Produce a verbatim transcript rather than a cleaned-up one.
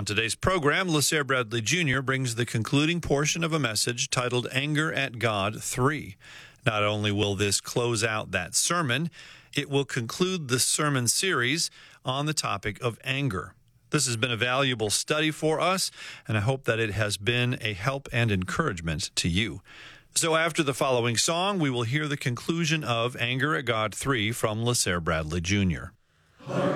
On today's program, LaSalle Bradley Junior brings the concluding portion of a message titled Anger at God three. Not only will this close out that sermon, it will conclude the sermon series on the topic of anger. This has been a valuable study for us, and I hope that it has been a help and encouragement to you. So after the following song, we will hear the conclusion of Anger at God three from LaSalle Bradley Junior